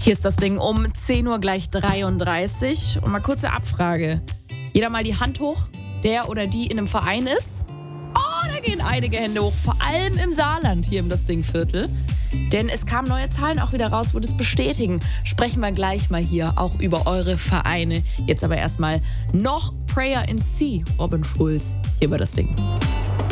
Hier ist das Ding um 10 Uhr gleich 33. Und mal kurze Abfrage. Jeder mal die Hand hoch, der oder die in einem Verein ist. Oh, da gehen einige Hände hoch. Vor allem im Saarland, hier im Das Ding-Viertel. Denn es kamen neue Zahlen auch wieder raus, wo das bestätigen. Sprechen wir gleich mal hier auch über eure Vereine. Jetzt aber erstmal noch Prayer in C. Robin Schulz, hier bei Das Ding.